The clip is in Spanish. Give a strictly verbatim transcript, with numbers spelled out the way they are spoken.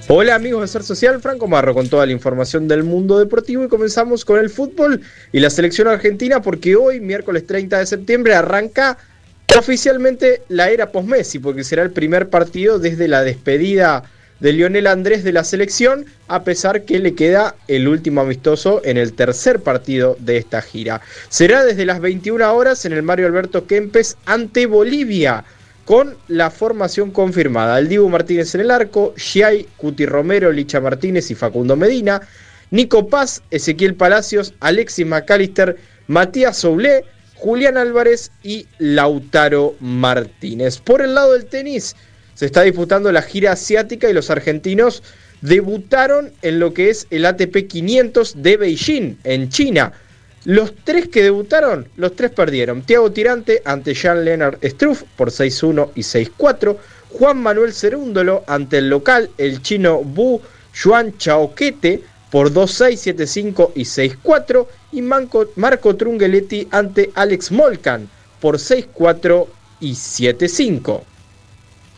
Hola amigos de Ser Social, Franco Marro con toda la información del mundo deportivo y comenzamos con el fútbol y la selección argentina porque hoy, miércoles treinta de septiembre, arranca oficialmente la era post-Messi porque será el primer partido desde la despedida de Lionel Andrés de la selección, a pesar que le queda el último amistoso en el tercer partido de esta gira. Será desde las veintiuna horas en el Mario Alberto Kempes ante Bolivia, con la formación confirmada: el Dibu Martínez en el arco, Giai, Cuti Romero, Licha Martínez y Facundo Medina, Nico Paz, Ezequiel Palacios, Alexis McAllister, Matías Soulé, Julián Álvarez y Lautaro Martínez. Por el lado del tenis, se está disputando la gira asiática y los argentinos debutaron en lo que es el A T P quinientos de Beijing, en China. Los tres que debutaron, los tres perdieron. Thiago Tirante ante Jan-Lennard Struff por seis uno y seis cuatro. Juan Manuel Cerúndolo ante el local, el chino Bu Yuan Chaoquete por dos seis, siete cinco y seis cuatro. Y Marco, Marco Trungelliti ante Alex Molcan por seis cuatro y siete cinco.